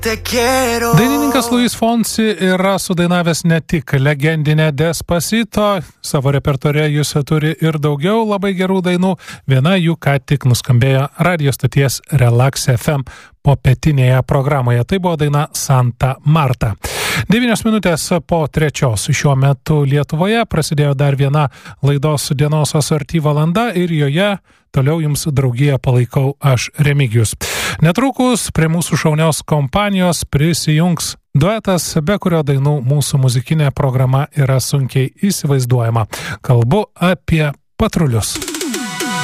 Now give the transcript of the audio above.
Dainininkas Luis Fonsi yra sudainavęs ne tik legendinę Despacito, savo repertuare jis turi ir daugiau labai gerų dainų. Viena jų ką tik nuskambėjo radio stoties Relax FM popietinėje programoje. Tai buvo daina Santa Marta. 9 minutės po 3 šiuo metu Lietuvoje prasidėjo dar viena laidos dienos asorti valanda ir joje toliau jums draugiją palaikau aš Remigijus. Netrukus prie mūsų šaunios kompanijos prisijungs duetas, be kurio dainų mūsų muzikinė programa yra sunkiai įsivaizduojama. Kalbu apie Patrulius.